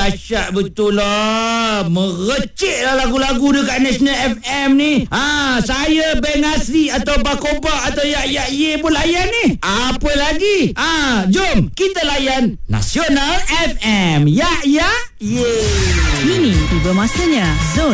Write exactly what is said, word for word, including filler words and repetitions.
dahsyat betul lah. Merecik lah lagu-lagu dekat National F M ni. Ha, saya Beng Asri atau Bakoba atau Yak Yak Ye pun layan ni. Apa lagi? Ha, jom kita layan Nasional F M. Yak Yak Ye. Kini tiba masanya Zon